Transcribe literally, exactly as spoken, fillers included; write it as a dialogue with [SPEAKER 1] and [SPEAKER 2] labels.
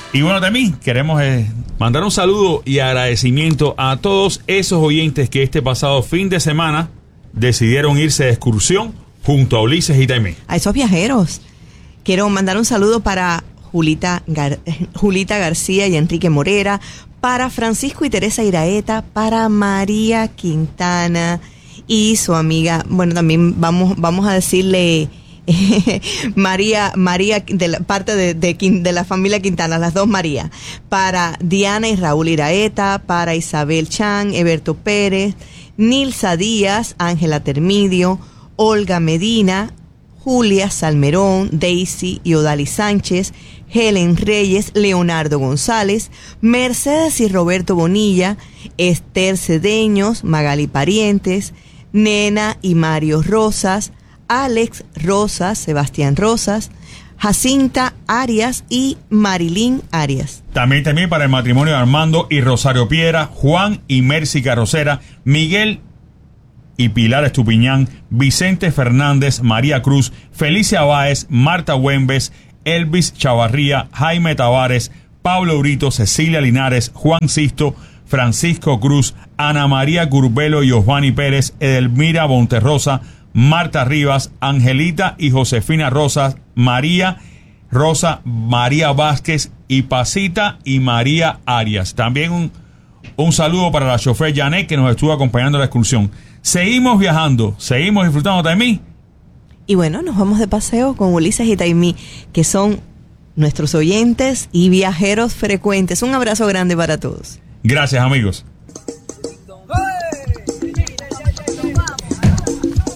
[SPEAKER 1] Y bueno, también queremos eh, mandar un saludo y agradecimiento a todos esos oyentes que este pasado fin de semana decidieron irse de excursión junto a Ulises y Taimé.
[SPEAKER 2] A esos viajeros. Quiero mandar un saludo para Julita, Gar- Julita García y Enrique Morera, para Francisco y Teresa Iraeta, para María Quintana y su amiga, bueno, también vamos, vamos a decirle María, María de la parte de, de, de la familia Quintana, las dos María, para Diana y Raúl Iraeta, para Isabel Chan, Eberto Pérez, Nilsa Díaz, Ángela Termidio, Olga Medina, Julia Salmerón, Daisy y Odali Sánchez, Helen Reyes, Leonardo González, Mercedes y Roberto Bonilla, Esther Cedeños, Magali Parientes, Nena y Mario Rosas, Alex Rosas, Sebastián Rosas, Jacinta Arias y Marilyn Arias.
[SPEAKER 1] También, también para el matrimonio de Armando y Rosario Piera, Juan y Mercy Carrocera, Miguel y Pilar Estupiñán, Vicente Fernández, María Cruz, Felicia Báez, Marta Güembes, Elvis Chavarría, Jaime Tavares, Pablo Brito, Cecilia Linares, Juan Sisto, Francisco Cruz, Ana María Curbelo y Osvani Pérez, Edelmira Monterrosa, Marta Rivas, Angelita y Josefina Rosas, María Rosa, María Vázquez y Pasita y María Arias. También un, un saludo para la chofer Janet que nos estuvo acompañando en la excursión. Seguimos viajando, seguimos disfrutando de mí.
[SPEAKER 2] Y bueno, nos vamos de paseo con Ulises y Taimí, que son nuestros oyentes y viajeros frecuentes. Un abrazo grande para todos.
[SPEAKER 1] Gracias, amigos.